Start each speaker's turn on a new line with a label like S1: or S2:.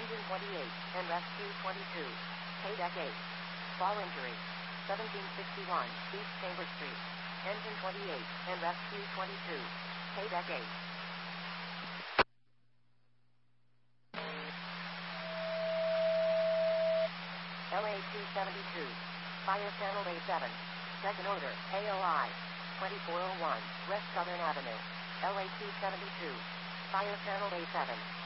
S1: Engine 28, and Rescue 22. K-Deck 8. Fall injury. 1761, East Chamber Street. Engine 28, and Rescue 22. K-Deck 8. LA 272. Fire Channel A7. Second order, AOI. 2401, West Southern Avenue. LA 272. Fire Channel A7.